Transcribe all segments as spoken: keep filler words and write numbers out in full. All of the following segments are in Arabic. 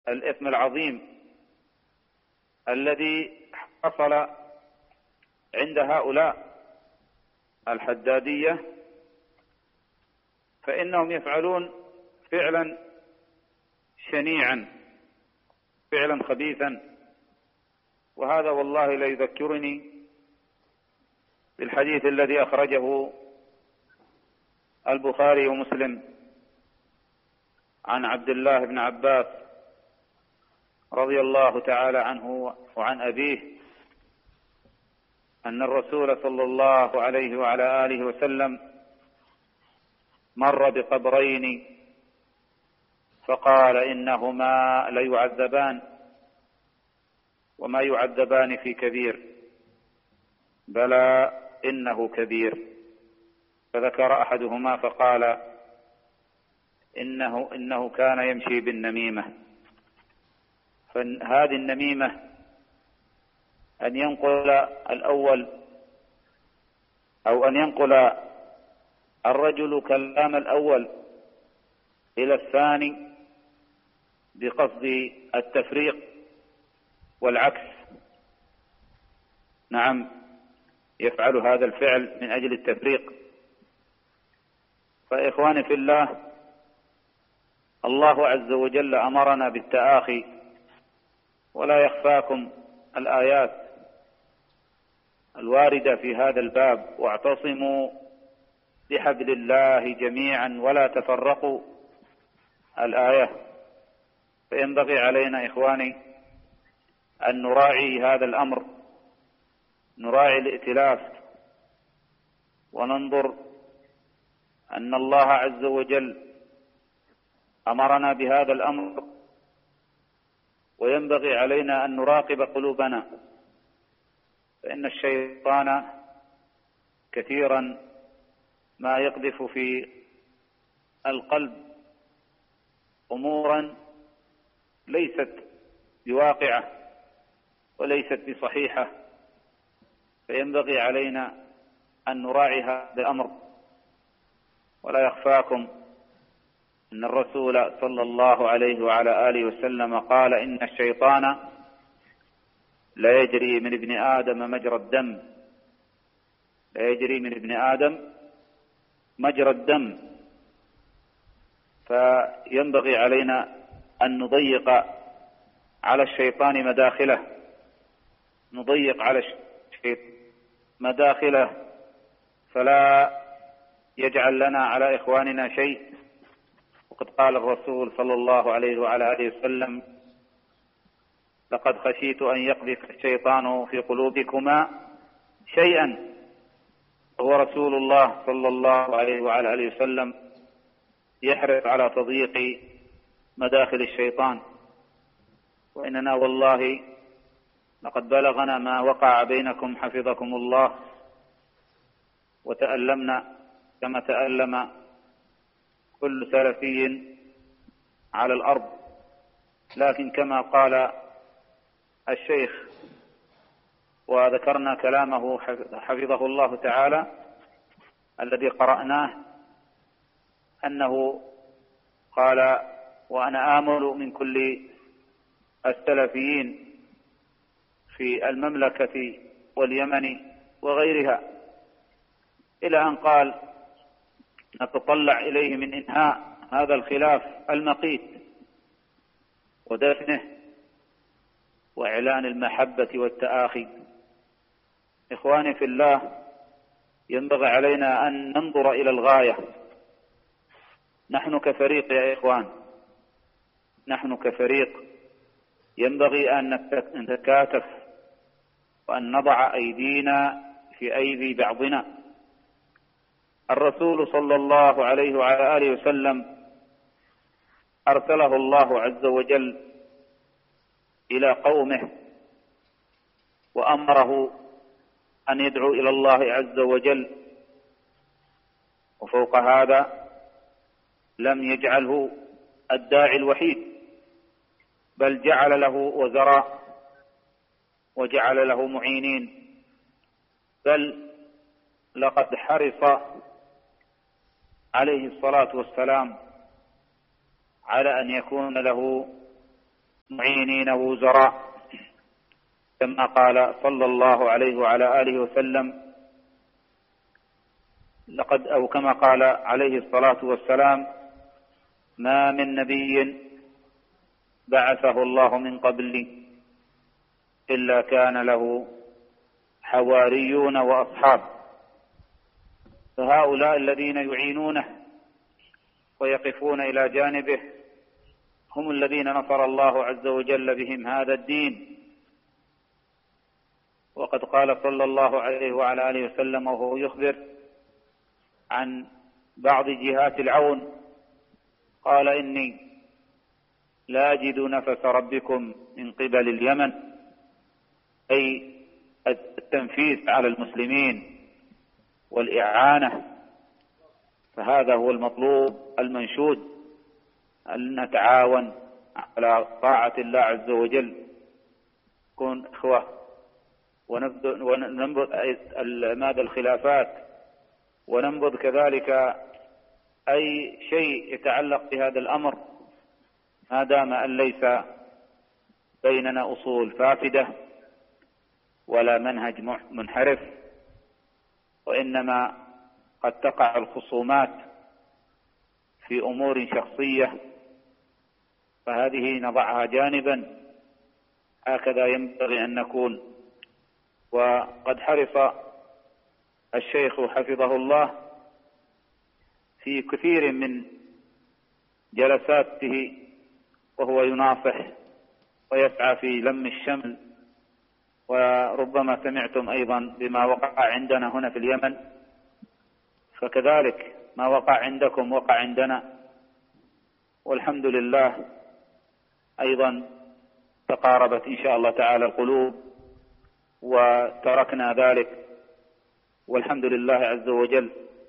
الإثم العظيم الذي حصل عند هؤلاء الحدادية، فإنهم يفعلون فعلا شنيعا، فعلا خبيثا. وهذا والله لا يذكرني بالحديث الذي أخرجه البخاري ومسلم عن عبد الله بن عباس رضي الله تعالى عنه وعن أبيه أن الرسول صلى الله عليه وعلى آله وسلم مر بقبرين فقال إنهما ليعذبان وما يعذبان في كبير، بلى إنه كبير. فذكر أحدهما فقال إنه, إنه كان يمشي بالنميمة. فهذه النميمة أن ينقل الأول أو أن ينقل الرجل كلام الأول إلى الثاني بقصد التفريق والعكس. نعم، يفعل هذا الفعل من أجل التفريق. فإخواني في الله، الله عز وجل أمرنا بالتآخي، ولا يخفاكم الآيات الواردة في هذا الباب: واعتصموا بحبل الله جميعا ولا تفرقوا، الآية. فينبغي علينا إخواني أن نراعي هذا الأمر، نراعي الائتلاف، وننظر أن الله عز وجل أمرنا بهذا الأمر، وينبغي علينا أن نراقب قلوبنا، فإن الشيطان كثيرا ما يقذف في القلب أمورا ليست بواقعة وليست بصحيحة. فينبغي علينا أن نراعي هذا الأمر. ولا يخفاكم أن الرسول صلى الله عليه وعلى آله وسلم قال: إن الشيطان لا يجري من ابن آدم مجرى الدم، لا يجري من ابن آدم مجرى الدم. فينبغي علينا أن نضيق على الشيطان مداخله، نضيق على الشيطان مداخله، فلا يجعل لنا على إخواننا شيء. وقد قال الرسول صلى الله عليه وعلى آله وسلم: لقد خشيت أن يقذف الشيطان في قلوبكما شيئا. وهو رسول الله صلى الله عليه وعلى آله وسلم يحرص على تضييق مداخل الشيطان. وإننا والله لقد بلغنا ما وقع بينكم حفظكم الله، وتألمنا كما تألم كل سلفي على الأرض. لكن كما قال الشيخ وذكرنا كلامه حفظه الله تعالى الذي قرأناه، أنه قال: وأنا آمل من كل السلفيين في المملكة واليمن وغيرها، إلى أن قال: نتطلع إليه من إنهاء هذا الخلاف المقيت ودفنه وإعلان المحبة والتآخي. إخواني في الله، ينبغي علينا أن ننظر إلى الغاية. نحن كفريق يا إخوان، نحن كفريق ينبغي أن نتكاتف وأن نضع أيدينا في أيدي بعضنا. الرسول صلى الله عليه وعلى آله وسلم أرسله الله عز وجل إلى قومه، وأمره أن يدعو إلى الله عز وجل. وفوق هذا لم يجعله الداعي الوحيد، بل جعل له وزراء وجعل له معينين. بل لقد حرص عليه الصلاة والسلام على أن يكون له معينين ووزراء، كما قال صلى الله عليه وعلى آله وسلم لقد أو كما قال عليه الصلاة والسلام: ما من نبي بعثه الله من قبلي إلا كان له حواريون وأصحاب، فهؤلاء الذين يعينونه ويقفون إلى جانبه هم الذين نصر الله عز وجل بهم هذا الدين. وقد قال صلى الله عليه وعلى آله وسلم وهو يخبر عن بعض جهات العون، قال: إني لا أجد نفس ربكم من قبل اليمن، أي التنفيذ على المسلمين والإعانة. فهذا هو المطلوب المنشود، أن نتعاون على طاعة الله عز وجل، نكون إخوة وننبذ ماذا الخلافات، وننبذ كذلك أي شيء يتعلق بهذا الأمر، ما دام أن ليس بيننا أصول فاسدة ولا منهج منحرف، وإنما قد تقع الخصومات في أمور شخصية، فهذه نضعها جانبا. هكذا ينبغي أن نكون. وقد حرص الشيخ حفظه الله في كثير من جلساته وهو يناصح ويسعى في لم الشمل، وربما سمعتم أيضا بما وقع عندنا هنا في اليمن، فكذلك ما وقع عندكم وقع عندنا، والحمد لله أيضا تقاربت إن شاء الله تعالى القلوب وتركنا ذلك، والحمد لله عز وجل.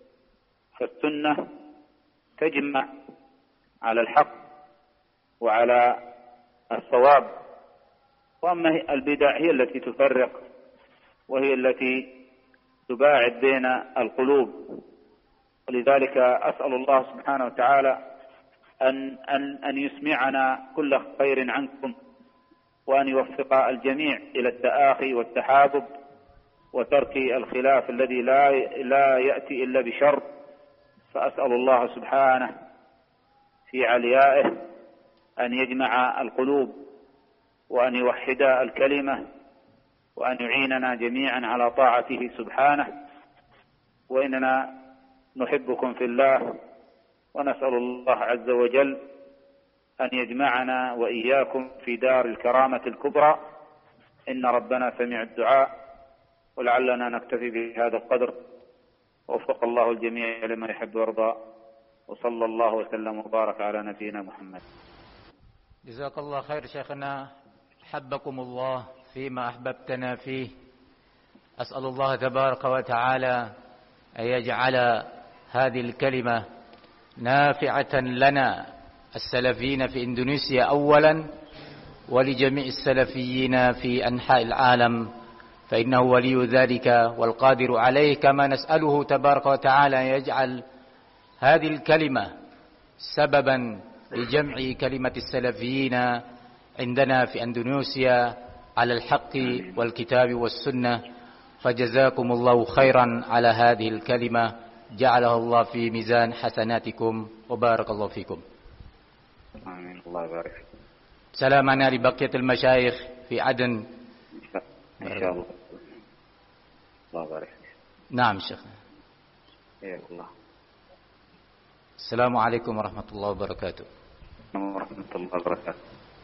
فالسنة تجمع على الحق وعلى الصواب، وأما البدع هي التي تفرق وهي التي تباعد بين القلوب. ولذلك أسأل الله سبحانه وتعالى أن, أن, أن يسمعنا كل خير عنكم، وأن يوفق الجميع إلى التآخي والتحابب وترك الخلاف الذي لا, لا يأتي إلا بشر. فأسأل الله سبحانه في عليائه أن يجمع القلوب، وأن يوحد الكلمة، وأن يعيننا جميعا على طاعته سبحانه. وإننا نحبكم في الله، ونسأل الله عز وجل أن يجمعنا وإياكم في دار الكرامة الكبرى. إن ربنا سميع الدعاء، ولعلنا نكتفي بهذا القدر، ووفق الله الجميع لما يحب ويرضى، وصلى الله وسلم وبارك على نبينا محمد. جزاك الله خير شيخنا، حبكم الله فيما أحببتنا فيه. أسأل الله تبارك وتعالى أن يجعل هذه الكلمة نافعة لنا السلفيين في إندونيسيا أولا، ولجميع السلفيين في أنحاء العالم، فإنه ولي ذلك والقادر عليه. كما نسأله تبارك وتعالى أن يجعل هذه الكلمة سببا لجمع كلمة السلفيين عندنا في أندونيسيا على الحق والكتاب والسنة. فجزاكم الله خيرا على هذه الكلمة، جعلها الله في ميزان حسناتكم، وبارك الله فيكم. آمين. الله يبارك. سلامنا لبقية المشايخ في عدن إن شاء الله. الله يبارك. نعم شيخنا. يا الله. السلام عليكم ورحمة الله وبركاته. ورحمة الله وبركاته.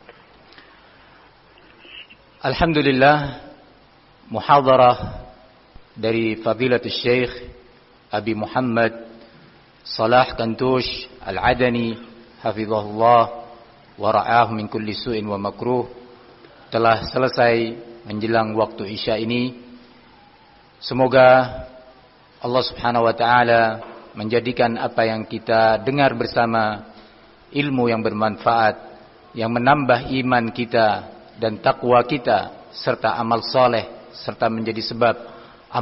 Alhamdulillah, muhadarah dari Fadilatul Syekh Abi Muhammad Salah Kantush Al-Adani hafizahullah wa ra'ahu min kulli su'in wa makruh telah selesai menjelang waktu Isya ini. Semoga Allah Subhanahu wa taala menjadikan apa yang kita dengar bersama ilmu yang bermanfaat, yang menambah iman kita dan takwa kita serta amal saleh, serta menjadi sebab